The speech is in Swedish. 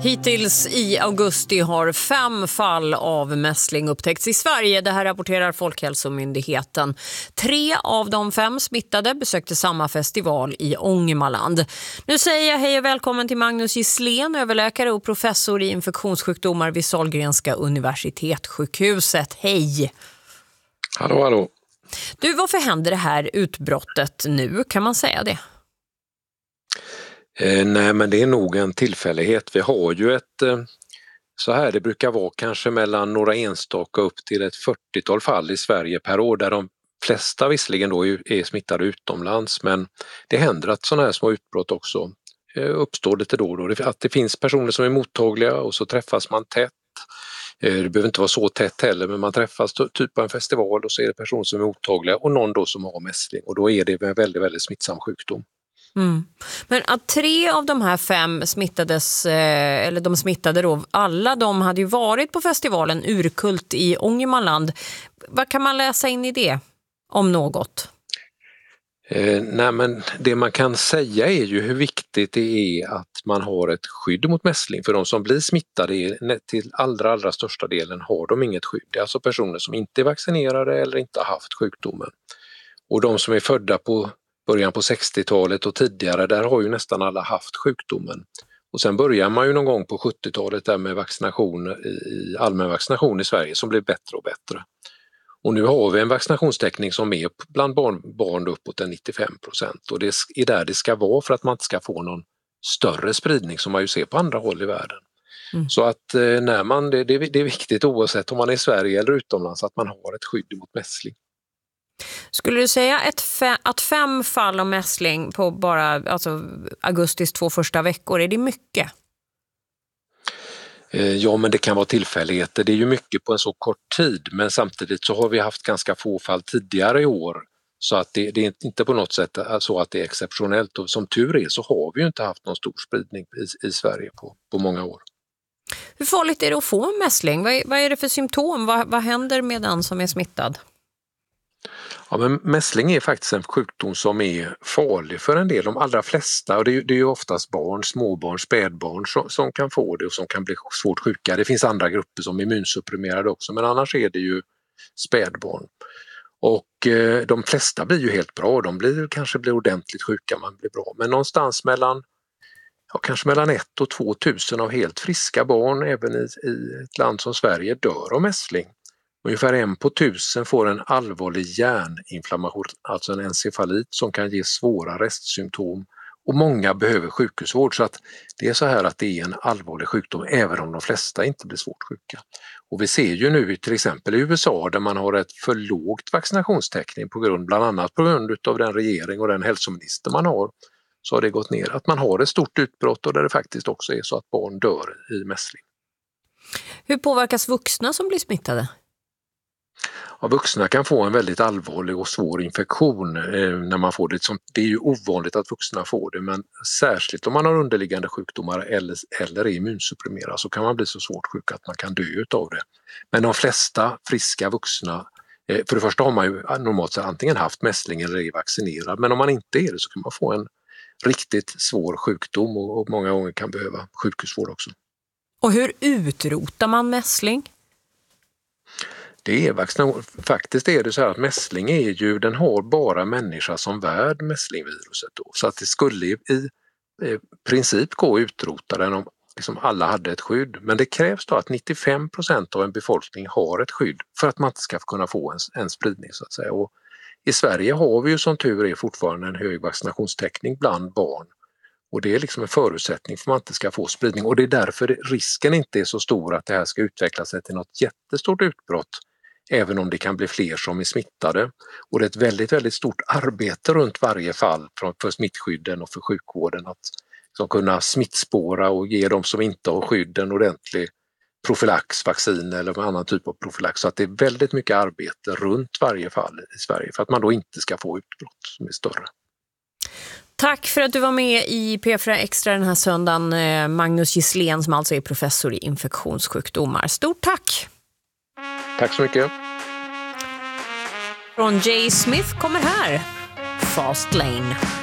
Hittills i augusti har 5 fall av mässling upptäckts i Sverige. Det här rapporterar Folkhälsomyndigheten. 3 av de 5 smittade besökte samma festival i Ångermanland. Nu säger jag hej och välkommen till Magnus Gisslén, överläkare och professor i infektionssjukdomar vid Sahlgrenska universitetssjukhuset. Hej! Hallå, hallå. Du, varför händer det här utbrottet nu? Kan man säga det? Nej, men det är nog en tillfällighet. Vi har ju så här det brukar vara kanske mellan några enstaka upp till ett 40-tal fall i Sverige per år, där de flesta visserligen då är smittade utomlands, men det händer att sådana här små utbrott också uppstår lite då och då. Att det finns personer som är mottagliga och så träffas man tätt. Det behöver inte vara så tätt heller, men man träffas typ på en festival och så är det personer som är mottagliga och någon då som har mässling, och då är det en väldigt, väldigt smittsam sjukdom. Mm. Men att 3 av de här 5 smittades, eller de smittade då, alla de hade ju varit på festivalen Urkult i Ångermanland. Vad kan man läsa in i det, om något? Nej, men det man kan säga är ju hur viktigt det är att man har ett skydd mot mässling. För de som blir smittade till allra största delen har de inget skydd. Det är alltså personer som inte är vaccinerade eller inte har haft sjukdomen. Och de som är födda på början på 60-talet och tidigare, där har ju nästan alla haft sjukdomen. Och sen börjar man ju någon gång på 70-talet där med allmän vaccination i Sverige, som blev bättre och bättre. Och nu har vi en vaccinationstäckning som är bland barn uppåt än 95%, och det är där det ska vara för att man inte ska få någon större spridning som man ju ser på andra håll i världen. Mm. Så att det är viktigt, oavsett om man är i Sverige eller utomlands, att man har ett skydd mot mässling. Skulle du säga att 5 fall av mässling på bara augustis 2 första veckor, är det mycket? Ja, men det kan vara tillfälligheter. Det är ju mycket på en så kort tid, men samtidigt så har vi haft ganska få fall tidigare i år, så att det är inte på något sätt så att det är exceptionellt, och som tur är så har vi ju inte haft någon stor spridning i Sverige på många år. Hur farligt är det att få en mässling? Vad är det för symptom? Vad händer med den som är smittad? Ja, men mässling är faktiskt en sjukdom som är farlig för en del, de allra flesta, och det är ju oftast barn, småbarn, spädbarn som kan få det och som kan bli svårt sjuka. Det finns andra grupper som är immunsupprimerade också, men annars är det ju spädbarn. Och de flesta blir ju helt bra, kanske blir ordentligt sjuka, man blir bra, men någonstans kanske mellan 1 och 2 tusen av helt friska barn, även i ett land som Sverige, dör av mässling. Ungefär 1 på 1000 får en allvarlig hjärninflammation, alltså en encefalit, som kan ge svåra restsymptom, och många behöver sjukhusvård. Så att det är så här att det är en allvarlig sjukdom, även om de flesta inte blir svårt sjuka. Och vi ser ju nu till exempel i USA, där man har ett för lågt vaccinationstäckning bland annat på grund av den regering och den hälsominister man har, så har det gått ner. Att man har ett stort utbrott och där det faktiskt också är så att barn dör i mässling. Hur påverkas vuxna som blir smittade? Ja, vuxna kan få en väldigt allvarlig och svår infektion när man får det. Det är ju ovanligt att vuxna får det, men särskilt om man har underliggande sjukdomar eller är immunsupprimerad, så kan man bli så svårt sjuk att man kan dö utav det. Men de flesta friska vuxna, för det första har man ju normalt sett antingen haft mässling eller är vaccinerad, men om man inte är det så kan man få en riktigt svår sjukdom och många gånger kan behöva sjukhusvård också. Och hur utrotar man mässling? Faktiskt är det så här att mässling den har bara människa som värd, mässlingviruset då. Så att det skulle i princip gå att utrota den om liksom alla hade ett skydd. Men det krävs då att 95% av en befolkning har ett skydd för att man inte ska kunna få en spridning, så att säga. Och i Sverige har vi ju som tur är fortfarande en hög vaccinationstäckning bland barn. Och det är liksom en förutsättning för att man inte ska få spridning. Och det är därför risken inte är så stor att det här ska utveckla sig till något jättestort utbrott, även om det kan bli fler som är smittade. Och det är ett väldigt, väldigt stort arbete runt varje fall för smittskydden och för sjukvården att kunna smittspåra och ge de som inte har skydd en ordentlig profylax, vaccin eller annan typ av profylax. Så att det är väldigt mycket arbete runt varje fall i Sverige för att man då inte ska få utbrott som är större. Tack för att du var med i P4 Extra den här söndagen, Magnus Gisslén, som alltså är professor i infektionssjukdomar. Stort tack! Tack så mycket. Från Jay Smith kommer här Fast Lane.